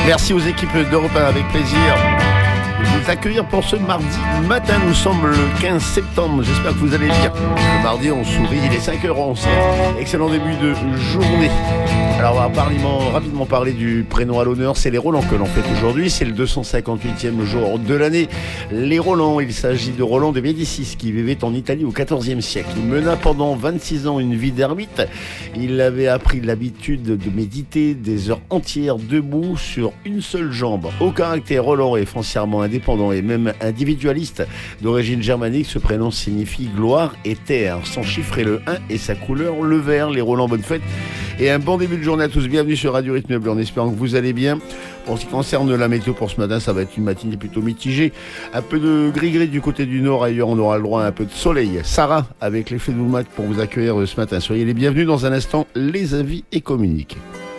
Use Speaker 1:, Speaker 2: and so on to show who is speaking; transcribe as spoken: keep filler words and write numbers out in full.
Speaker 1: Merci aux équipes d'Europe un, avec plaisir de vous accueillir pour ce mardi matin. Nous sommes le quinze septembre, j'espère que vous allez bien. Le mardi, on sourit, il est cinq heures onze. Excellent début de journée. Alors on va rapidement, rapidement parler du prénom à l'honneur, c'est les Roland que l'on fête aujourd'hui, c'est le deux cent cinquante-huitième jour de l'année. Les Roland, il s'agit de Roland de Médicis qui vivait en Italie au quatorzième siècle. Il mena pendant vingt-six ans une vie d'ermite. Il avait appris l'habitude de méditer des heures entières debout sur une seule jambe. Au caractère Roland est foncièrement indépendant et même individualiste. D'origine germanique, ce prénom signifie gloire et terre. Son chiffre est le un et sa couleur le vert. Les Roland, bonne fête et un bon début de journée à tous. Bienvenue sur Radio Rythme Bleu en espérant que vous allez bien. Pour ce qui concerne la météo pour ce matin, ça va être une matinée plutôt mitigée. Un peu de gris-gris du côté du nord. Ailleurs, on aura le droit à un peu de soleil. Sarah, avec l'effet de Moulmat pour vous accueillir ce matin. Soyez les bienvenus. Dans un instant, les avis et communiqués.